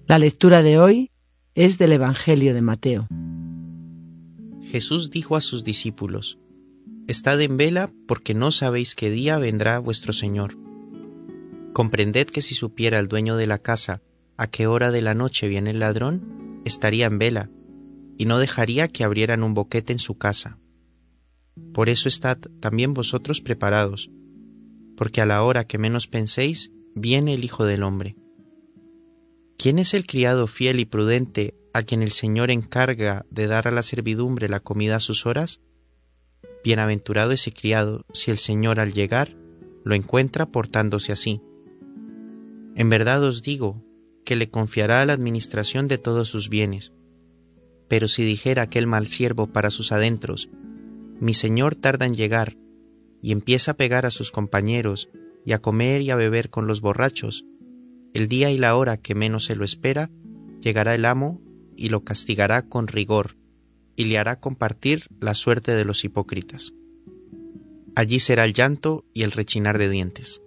La lectura de hoy es del Evangelio de Mateo. Jesús dijo a sus discípulos: Estad en vela, porque no sabéis qué día vendrá vuestro Señor. Comprended que si supiera el dueño de la casa a qué hora de la noche viene el ladrón, estaría en vela, y no dejaría que abrieran un boquete en su casa. Por eso estad también vosotros preparados, porque a la hora que menos penséis, viene el Hijo del Hombre. ¿Quién es el criado fiel y prudente a quien el Señor encarga de dar a la servidumbre la comida a sus horas? Bienaventurado ese criado, si el Señor al llegar lo encuentra portándose así. En verdad os digo que le confiará la administración de todos sus bienes. Pero si dijera aquel mal siervo para sus adentros: mi Señor tarda en llegar, y empieza a pegar a sus compañeros y a comer y a beber con los borrachos, el día y la hora que menos se lo espera, llegará el amo y lo castigará con rigor, y le hará compartir la suerte de los hipócritas. Allí será el llanto y el rechinar de dientes.